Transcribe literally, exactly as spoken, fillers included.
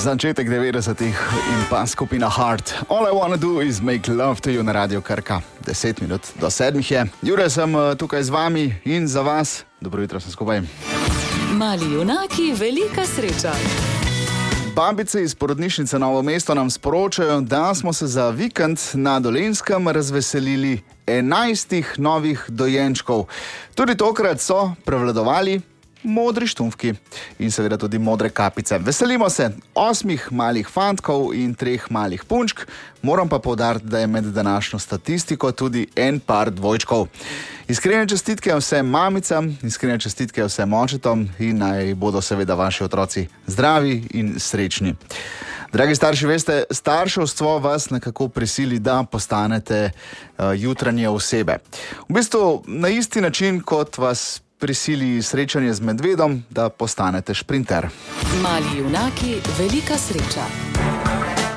Začetek devetdesetih in pa skupina Heart. All I wanna do is make love to you na Radio Krka. Deset minut do sedmih je. Jure, sem tukaj z vami in za vas. Dobro jutro, sem skupaj. Mali junaki, velika sreča. Babice iz porodnišnice Novo mesto nam sporočajo, da smo se za vikend na Dolenjskem razveselili enajstih novih dojenčkov. Tudi tokrat so prevladovali modri štumfki in seveda tudi modre kapice. Veselimo se osmih malih fantkov in treh malih punčk. Moram pa poudariti, da je med današnjo statistiko tudi en par dvojčkov. Iskrene čestitke vsem mamicam, iskrene čestitke vsem očetom in naj bodo seveda vaši otroci zdravi in srečni. Dragi starši, veste, starševstvo vas nekako prisili, da postanete uh, jutranje osebe. V bistvu na isti način, kot vas prisili srečanje z medvedom, da postanete šprinter. Mali junaki, velika sreča.